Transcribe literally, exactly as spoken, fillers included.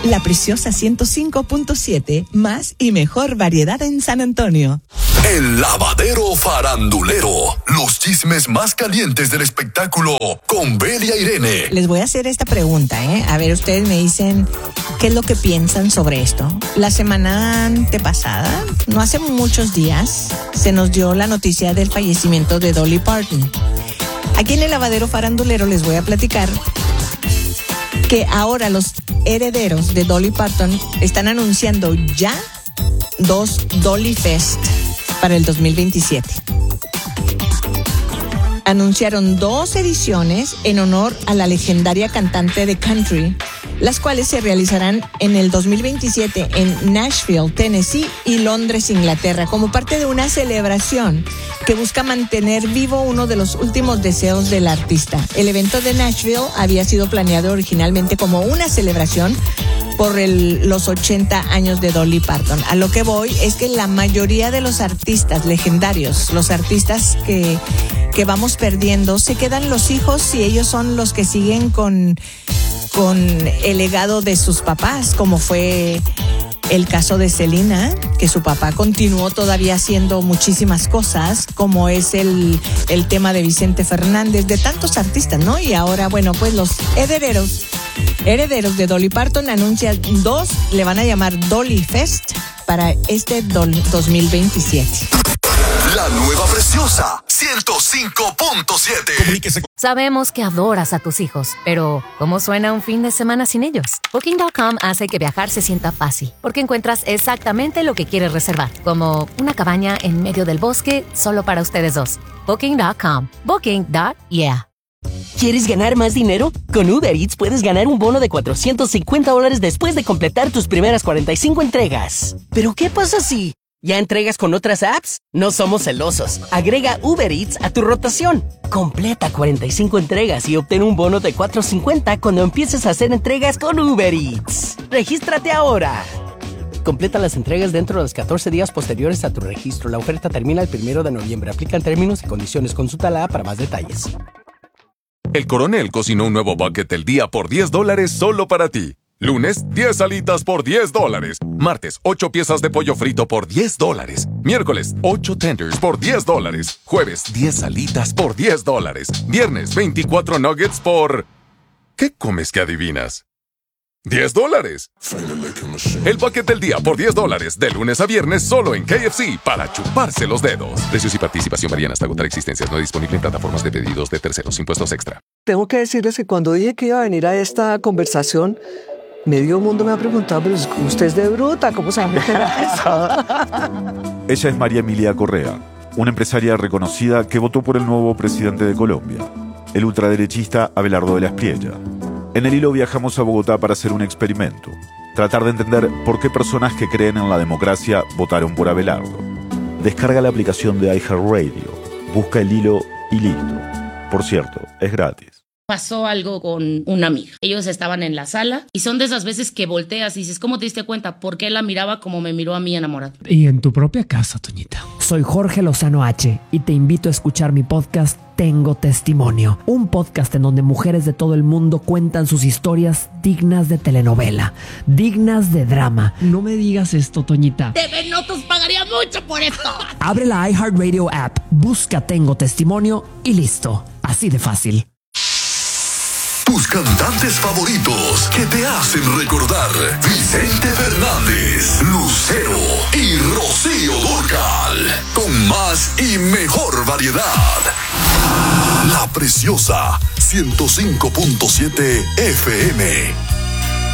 La Preciosa ciento cinco punto siete, más y mejor variedad en San Antonio. El Lavadero Farandulero, los chismes más calientes del espectáculo con Belia Irene. Les voy a hacer esta pregunta, ¿eh? A ver, ustedes me dicen qué es lo que piensan sobre esto. La semana antepasada, no hace muchos días, se nos dio la noticia del fallecimiento de Dolly Parton. Aquí en el Lavadero Farandulero les voy a platicar que ahora los herederos de Dolly Parton están anunciando ya dos Dolly Fest para el dos mil veintisiete. Anunciaron dos ediciones en honor a la legendaria cantante de country, las cuales se realizarán en el dos mil veintisiete en Nashville, Tennessee y Londres, Inglaterra, como parte de una celebración que busca mantener vivo uno de los últimos deseos del artista. El evento de Nashville había sido planeado originalmente como una celebración por el, los ochenta años de Dolly Parton. A lo que voy es que la mayoría de los artistas legendarios, los artistas que, que vamos perdiendo, se quedan los hijos y ellos son los que siguen con, con el legado de sus papás, como fue el caso de Selena, que su papá continuó todavía haciendo muchísimas cosas, como es el, el tema de Vicente Fernández, de tantos artistas, ¿no? Y ahora, bueno, pues los herederos Herederos de Dolly Parton anuncian dos, le van a llamar Dolly Fest para este dos mil veintisiete. La nueva Preciosa ciento cinco punto siete. Comuníquese. Sabemos que adoras a tus hijos, pero ¿cómo suena un fin de semana sin ellos? Booking punto com hace que viajar se sienta fácil, porque encuentras exactamente lo que quieres reservar, como una cabaña en medio del bosque solo para ustedes dos. Booking punto com. Booking. Yeah. ¿Quieres ganar más dinero? Con Uber Eats puedes ganar un bono de cuatrocientos cincuenta dólares después de completar tus primeras cuarenta y cinco entregas. ¿Pero qué pasa si ya entregas con otras apps? No somos celosos. Agrega Uber Eats a tu rotación. Completa cuarenta y cinco entregas y obtén un bono de cuatrocientos cincuenta cuando empieces a hacer entregas con Uber Eats. ¡Regístrate ahora! Completa las entregas dentro de los catorce días posteriores a tu registro. La oferta termina el primero de noviembre. Aplican términos y condiciones. Consulta la app para más detalles. El Coronel cocinó un nuevo bucket del día por diez dólares solo para ti. Lunes, diez alitas por diez dólares. Martes, ocho piezas de pollo frito por diez dólares. Miércoles, ocho tenders por diez dólares. Jueves, diez alitas por diez dólares. Viernes, veinticuatro nuggets por... ¿Qué comes que adivinas? diez dólares. El bucket del día por diez dólares, de lunes a viernes solo en K F C, para chuparse los dedos. Precios y participación varían hasta agotar existencias. No disponible en plataformas de pedidos de terceros. Impuestos extra. Tengo que decirles que cuando dije que iba a venir a esta conversación, medio mundo me ha preguntado, pero usted es de bruta, ¿cómo se llama eso? Ella es María Emilia Correa, una empresaria reconocida que votó por el nuevo presidente de Colombia, el ultraderechista Abelardo de la Espriella. En el hilo viajamos a Bogotá para hacer un experimento, tratar de entender por qué personas que creen en la democracia votaron por Abelardo. Descarga la aplicación de iHeartRadio, busca el hilo y listo. Por cierto, es gratis. Pasó algo con una amiga. Ellos estaban en la sala y son de esas veces que volteas y dices, ¿cómo te diste cuenta? ¿Por qué la miraba como me miró a mí enamorada? Y en tu propia casa, Toñita. Soy Jorge Lozano H y te invito a escuchar mi podcast Tengo Testimonio, un podcast en donde mujeres de todo el mundo cuentan sus historias dignas de telenovela, dignas de drama. No me digas esto, Toñita. T V Notos pagaría mucho por esto. Abre la iHeartRadio app, busca Tengo Testimonio y listo. Así de fácil. Tus cantantes favoritos que te hacen recordar: Vicente Fernández, Lucero y Rocío Dúrcal. Con más y mejor variedad. La Preciosa ciento cinco punto siete F M.